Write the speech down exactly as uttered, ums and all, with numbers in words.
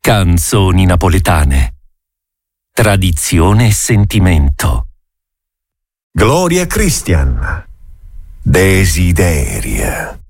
Canzoni napoletane. Tradizione e sentimento. Gloria Christian. Desideria.